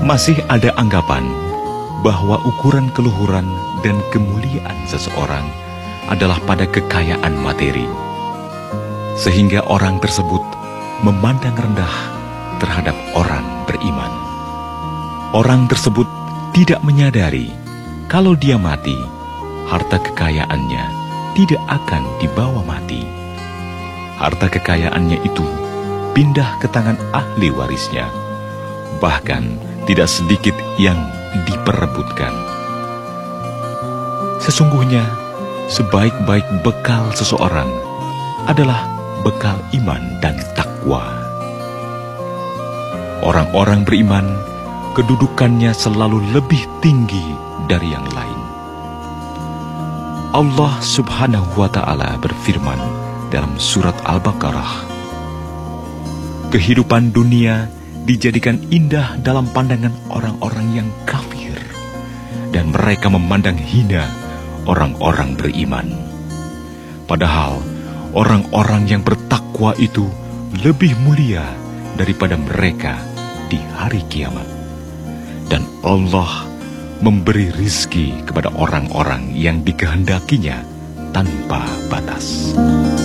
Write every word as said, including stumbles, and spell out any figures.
Masih ada anggapan bahwa ukuran keluhuran dan kemuliaan seseorang adalah pada kekayaan materi, sehingga orang tersebut memandang rendah terhadap orang beriman. Orang tersebut tidak menyadari kalau dia mati, harta kekayaannya tidak akan dibawa mati. Harta kekayaannya itu pindah ke tangan ahli warisnya, bahkan tidak sedikit yang diperebutkan. Sesungguhnya, sebaik-baik bekal seseorang adalah bekal iman dan takwa. Orang-orang beriman, kedudukannya selalu lebih tinggi dari yang lain. Allah Subhanahu wa Ta'ala berfirman dalam surat Al-Baqarah, "Kehidupan dunia dijadikan indah dalam pandangan orang-orang yang kafir, dan mereka memandang hina orang-orang beriman. Padahal orang-orang yang bertakwa itu lebih mulia daripada mereka di hari kiamat. Dan Allah memberi rizki kepada orang-orang yang dikehendakinya tanpa batas."